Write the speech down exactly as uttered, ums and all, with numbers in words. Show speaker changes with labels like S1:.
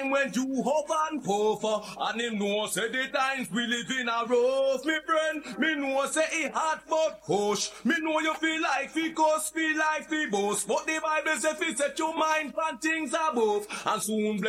S1: when you hop and puff, uh, and him know say the times we live in a rough, me friend. Me know say it hard but push. Me know you feel like fi cuss, feel like fi boast, but the Bible say fi set your mind on things above, and soon bless